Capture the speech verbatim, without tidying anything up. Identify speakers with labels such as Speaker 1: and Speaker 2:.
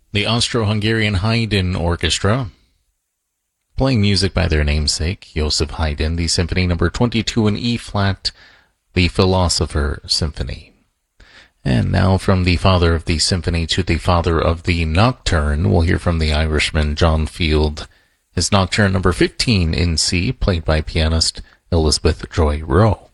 Speaker 1: The Austro-Hungarian Haydn Orchestra, playing music by their namesake, Joseph Haydn, the Symphony Number twenty-two in E-flat, the Philosopher Symphony. And now from the father of the symphony to the father of the nocturne, we'll hear from the Irishman John Field, his Nocturne Number fifteen in C, played by pianist Elizabeth Joy Rowe.